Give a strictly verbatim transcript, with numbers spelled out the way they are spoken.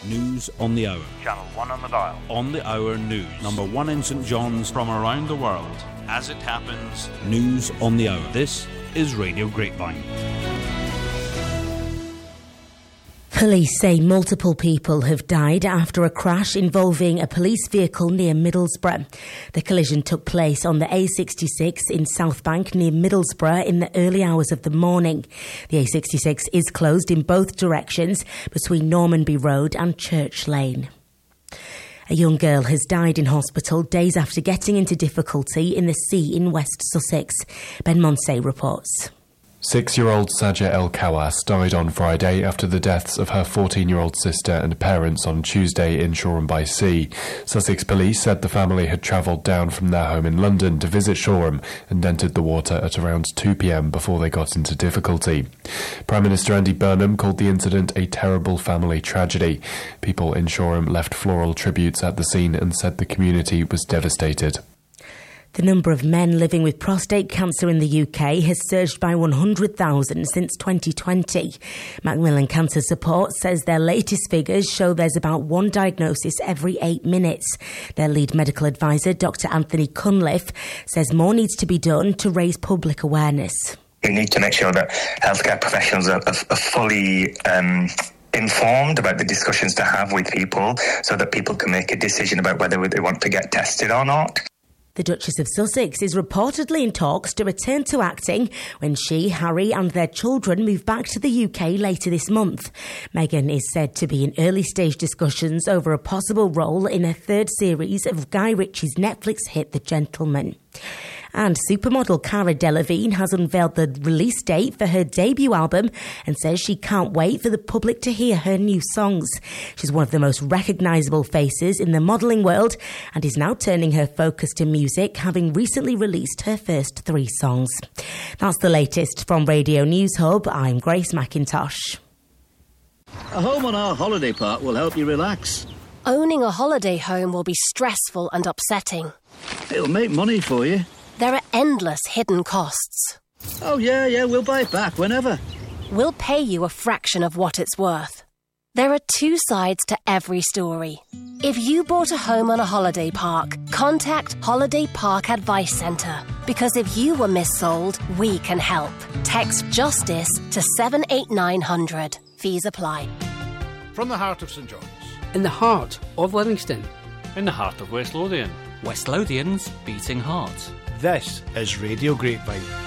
News on the hour. Channel one on the dial. On the hour news. Number one in St John's. From around the world. As it happens. News on the hour. This is Radio Grapevine. Police say multiple people have died after a crash involving a police vehicle near Middlesbrough. The collision took place on the A sixty-six in Southbank near Middlesbrough in the early hours of the morning. The A sixty-six is closed in both directions between Normanby Road and Church Lane. A young girl has died in hospital days after getting into difficulty in the sea in West Sussex. Ben Monsey reports. Six-year-old Saja El Kawas died on Friday after the deaths of her fourteen-year-old sister and parents on Tuesday in Shoreham-by-Sea. Sussex Police said the family had travelled down from their home in London to visit Shoreham and entered the water at around two p.m. before they got into difficulty. Prime Minister Andy Burnham called the incident a terrible family tragedy. People in Shoreham left floral tributes at the scene and said the community was devastated. The number of men living with prostate cancer in the U K has surged by one hundred thousand since twenty twenty. Macmillan Cancer Support says their latest figures show there's about one diagnosis every eight minutes. Their lead medical advisor, Doctor Anthony Cunliffe, says more needs to be done to raise public awareness. We need to make sure that healthcare professionals are, are, are fully Um informed about the discussions to have with people so that people can make a decision about whether they want to get tested or not. The Duchess of Sussex is reportedly in talks to return to acting when she, Harry and their children move back to the U K later this month. Meghan is said to be in early stage discussions over a possible role in a third series of Guy Ritchie's Netflix hit The Gentleman. And supermodel Cara Delevingne has unveiled the release date for her debut album and says she can't wait for the public to hear her new songs. She's one of the most recognisable faces in the modelling world and is now turning her focus to music, having recently released her first three songs. That's the latest from Radio News Hub. I'm Grace McIntosh. A home on our holiday park will help you relax. Owning a holiday home will be stressful and upsetting. It'll make money for you. There are endless hidden costs. Oh, yeah, yeah, we'll buy it back whenever. We'll pay you a fraction of what it's worth. There are two sides to every story. If you bought a home on a holiday park, contact Holiday Park Advice Centre. Because if you were missold, we can help. Text JUSTICE to seven eight nine hundred. Fees apply. From the heart of St John's. In the heart of Livingston. In the heart of West Lothian. West Lothian's beating heart. This is Radio Grapevine.